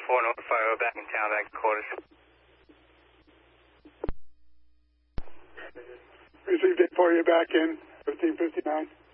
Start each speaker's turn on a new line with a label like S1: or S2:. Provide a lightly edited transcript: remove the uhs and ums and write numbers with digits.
S1: 4050 back in town, back to quarters.
S2: Received it for you back in 1559.